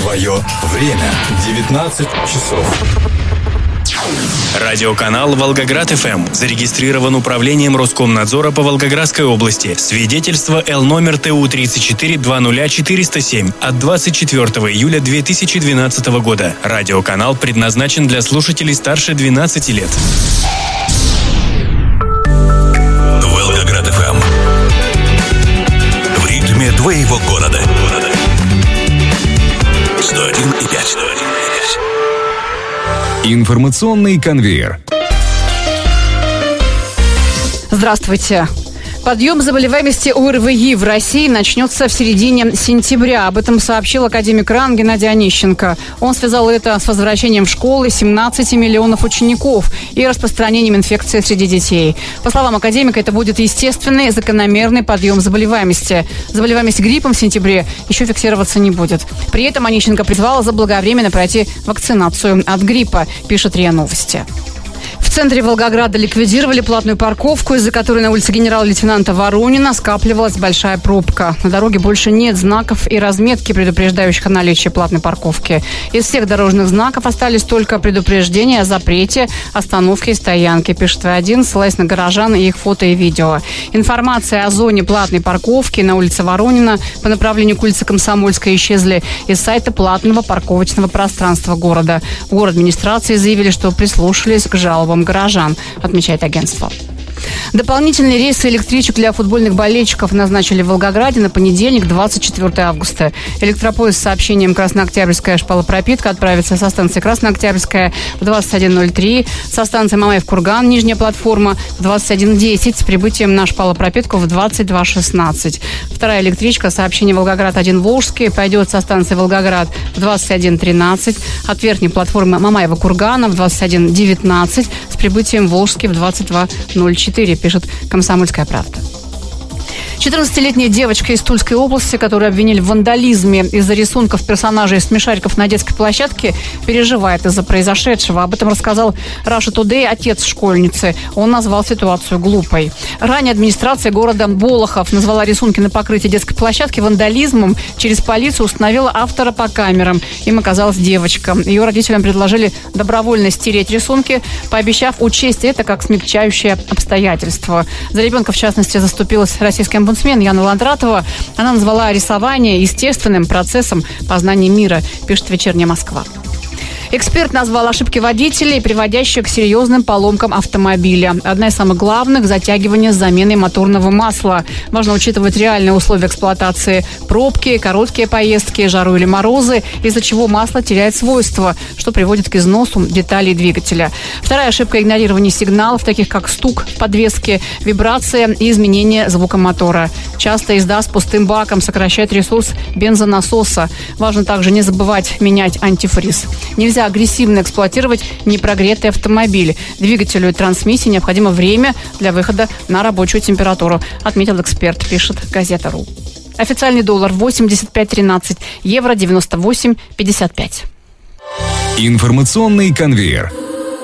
Твое время 19 часов. Радиоканал «Волгоград-ФМ» зарегистрирован управлением Роскомнадзора по Волгоградской области. Свидетельство Л номер ТУ 3420407 от 24 июля 2012 года. Радиоканал предназначен для слушателей старше 12 лет. Волгоград-ФМ. В ритме твоего города. 101,5. Информационный конвейер. Здравствуйте. Подъем заболеваемости ОРВИ в России начнется в середине сентября. Об этом сообщил академик РАН Геннадий Онищенко. Он связал это с возвращением в школы 17 миллионов учеников и распространением инфекции среди детей. По словам академика, это будет естественный, закономерный подъем заболеваемости. Заболеваемость гриппом в сентябре еще фиксироваться не будет. При этом Онищенко призвал заблаговременно пройти вакцинацию от гриппа, пишет РИА Новости. В центре Волгограда ликвидировали платную парковку, из-за которой на улице генерал-лейтенанта Воронина скапливалась большая пробка. На дороге больше нет знаков и разметки, предупреждающих о наличии платной парковки. Из всех дорожных знаков остались только предупреждения о запрете остановки и стоянки, пишет В1, ссылаясь на горожан и их фото и видео. Информация о зоне платной парковки на улице Воронина по направлению к улице Комсомольской исчезли из сайта платного парковочного пространства города. В администрации заявили, что прислушались к жалобам горожан, отмечает агентство. Дополнительные рейсы электричек для футбольных болельщиков назначили в Волгограде на понедельник, 24 августа. Электропоезд с сообщением Краснооктябрьская шпала-пропитка отправится со станции Краснооктябрьская в 21:03, со станции Мамаев-Курган, нижняя платформа, в 21:10, с прибытием на шпала-пропитку в 22:16. Вторая электричка сообщение Волгоград-1 Волжский пойдет со станции Волгоград в 21:13, от верхней платформы Мамаева-Кургана в 21:19, с прибытием в Волжский в 22:04, пишет «Комсомольская правда». 14-летняя девочка из Тульской области, которую обвинили в вандализме из-за рисунков персонажей смешариков на детской площадке, переживает из-за произошедшего. Об этом рассказал Russia Today отец школьницы. Он назвал ситуацию глупой. Ранее администрация города Болохов назвала рисунки на покрытии детской площадки вандализмом. Через полицию установила автора по камерам. Им оказалась девочка. Ее родителям предложили добровольно стереть рисунки, пообещав учесть это как смягчающее обстоятельство. За ребенка, в частности, заступилась российская омбудсмен Яна Ландратова. Она назвала рисование естественным процессом познания мира, пишет «Вечерняя Москва». Эксперт назвал ошибки водителей, приводящие к серьезным поломкам автомобиля. Одна из самых главных – затягивание с заменой моторного масла. Важно учитывать реальные условия эксплуатации. Пробки, короткие поездки, жару или морозы, из-за чего масло теряет свойства, что приводит к износу деталей двигателя. Вторая ошибка – игнорирование сигналов, таких как стук в подвеске, вибрация и изменение звука мотора. Часто езда с пустым баком сокращает ресурс бензонасоса. Важно также не забывать менять антифриз. Нельзя агрессивно эксплуатировать непрогретый автомобиль. Двигателю и трансмиссии необходимо время для выхода на рабочую температуру, отметил эксперт, пишет газета.ру. Официальный доллар 85.13, евро 98.55. Информационный конвейер.